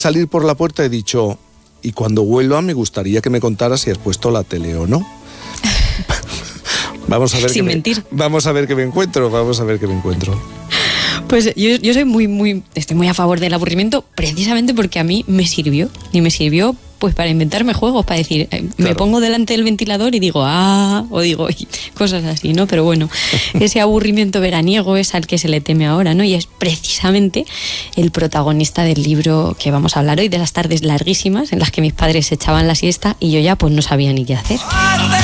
salir por la puerta he dicho, y cuando vuelva me gustaría que me contaras si has puesto la tele o no. Vamos a ver Sin mentir. Vamos a ver qué me encuentro. Pues yo soy estoy muy a favor del aburrimiento, precisamente porque a mí me sirvió. Y me sirvió pues para inventarme juegos, para decir, me pongo delante del ventilador y digo, o digo, cosas así, ¿no? Pero bueno, ese aburrimiento veraniego es al que se le teme ahora, ¿no? Y es precisamente el protagonista del libro que vamos a hablar hoy, de las tardes larguísimas en las que mis padres echaban la siesta y yo ya pues no sabía ni qué hacer.